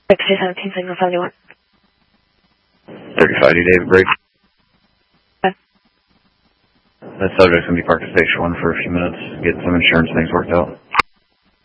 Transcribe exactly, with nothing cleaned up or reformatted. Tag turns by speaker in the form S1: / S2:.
S1: six two seventeen, signal seventy-one.
S2: thirty-five, do David break.
S1: Okay.
S2: That subject's going to be parked at station one for a few minutes, get some insurance things worked out.